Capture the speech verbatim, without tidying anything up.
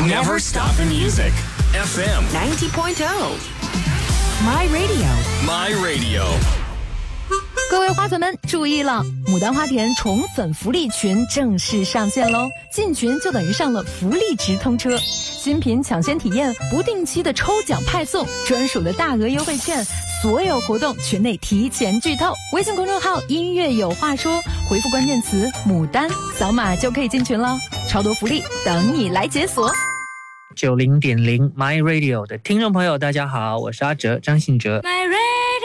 Never stop the music. F M ninety point oh My Radio My Radio。 各位花粉们注意了，牡丹花田宠粉福利群正式上线喽！进群就等于上了福利直通车，新品抢先体验，不定期的抽奖派送，专属的大额优惠券，所有活动群内提前剧透。微信公众号音乐有话说，回复关键词牡丹，扫码就可以进群了，超多福利等你来解锁。 九零点零 My Radio 的听众朋友，大家好，我是阿哲，张信哲。 My Radio